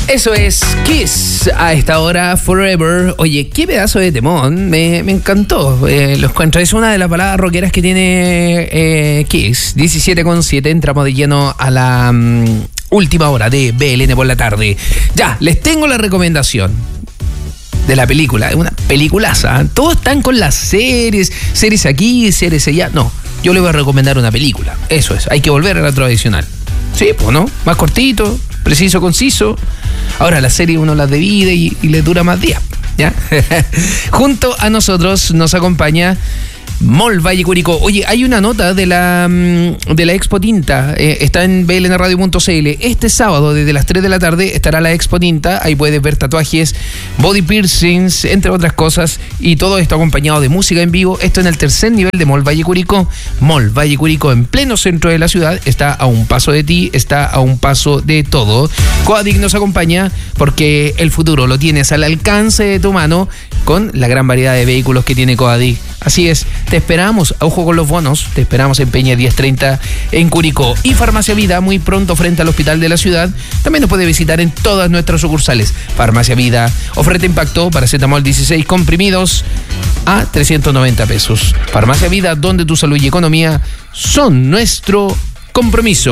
Eso es Kiss a esta hora, Forever. Oye, qué pedazo de temón, me encantó. Lo encuentro, es una de las baladas rockeras que tiene Kiss. 17:07, entramos de lleno a la última hora de BLN por la tarde. Ya, les tengo la recomendación de la película, una peliculaza. Todos están con las series aquí, series allá. No, yo les voy a recomendar una película. Eso es, hay que volver a la tradicional. Sí, pues, ¿no? Más cortito, preciso, conciso. Ahora la serie uno las divide y le dura más días, ¿ya? Junto a nosotros nos acompaña Mall Valle Curicó. Oye, hay una nota de la Expo Tinta, está en blnradio.cl. Este sábado desde las 3 de la tarde estará la Expo Tinta. Ahí puedes ver tatuajes, body piercings, entre otras cosas, y todo esto acompañado de música en vivo. Esto en el tercer nivel de Mall Valle Curicó. Mall Valle Curicó, en pleno centro de la ciudad, está a un paso de ti, está a un paso de todo. Coadic nos acompaña porque el futuro lo tienes al alcance de tu mano con la gran variedad de vehículos que tiene Coadic. Así es, te esperamos, ojo con los bonos, te esperamos en Peña 1030 en Curicó. Y Farmacia Vida, muy pronto frente al Hospital de la Ciudad. También nos puede visitar en todas nuestras sucursales. Farmacia Vida, oferta impacto, paracetamol 16 comprimidos a 390 pesos. Farmacia Vida, donde tu salud y economía son nuestro compromiso.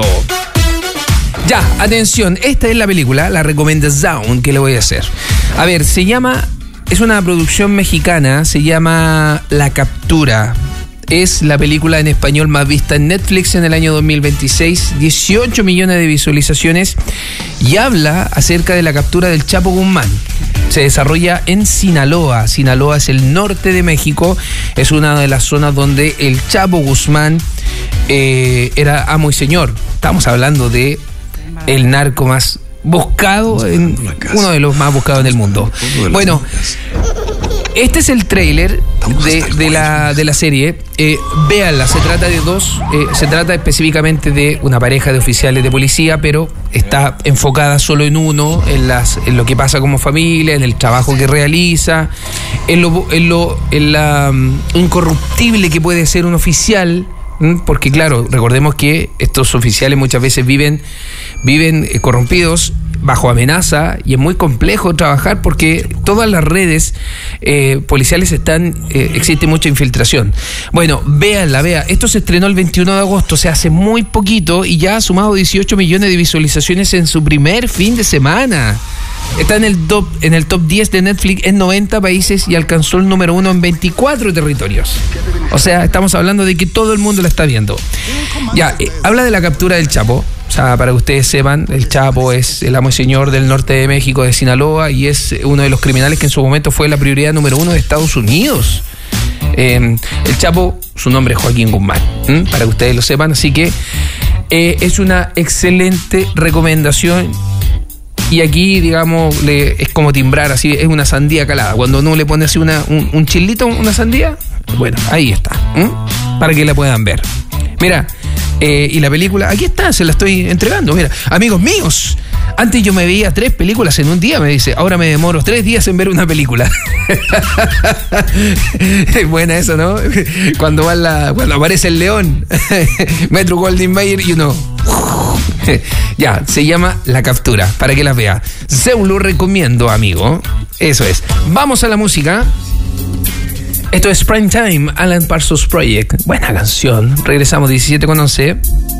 Ya, atención, esta es la película, la recomendación que le voy a hacer. A ver, es una producción mexicana, se llama La Captura. Es la película en español más vista en Netflix en el año 2026, 18 millones de visualizaciones, y habla acerca de la captura del Chapo Guzmán. Se desarrolla en Sinaloa. Sinaloa es el norte de México, es una de las zonas donde el Chapo Guzmán era amo y señor. Estamos hablando de el narco más buscado, uno de los más buscados en el mundo. Bueno, este es el tráiler de la serie. Véanla, se trata específicamente de una pareja de oficiales de policía, pero está enfocada solo en uno, en lo que pasa como familia, en el trabajo que realiza, en la incorruptible que puede ser un oficial. Porque claro, recordemos que estos oficiales muchas veces viven corrompidos, bajo amenaza, y es muy complejo trabajar porque todas las redes policiales existe mucha infiltración. Bueno, véanla. Esto se estrenó el 21 de agosto, o sea, hace muy poquito, y ya ha sumado 18 millones de visualizaciones en su primer fin de semana. Está en el top 10 de Netflix en 90 países y alcanzó el número 1 en 24 territorios. O sea, estamos hablando de que todo el mundo la está viendo. Ya, habla de la captura del Chapo. O sea, para que ustedes sepan, el Chapo es el amo y señor del norte de México, de Sinaloa, y es uno de los criminales que en su momento fue la prioridad número 1 de Estados Unidos. El Chapo, su nombre es Joaquín Guzmán, para que ustedes lo sepan. Así que es una excelente recomendación. Y aquí, digamos, es como timbrar, así, es una sandía calada. Cuando uno le pone así un chilito, una sandía, bueno, ahí está, para que la puedan ver. Mira, y la película, aquí está, se la estoy entregando. Mira, amigos míos, antes yo me veía 3 películas en un día, me dice, ahora me demoro 3 días en ver una película. Es buena eso, ¿no? Cuando aparece el león, Metro Goldwyn Mayer, y uno... Ya, se llama La Captura, para que las vea. Se lo recomiendo, amigo. Eso es. Vamos a la música. Esto es Springtime, Alan Parsons Project. Buena canción. Regresamos 17:11.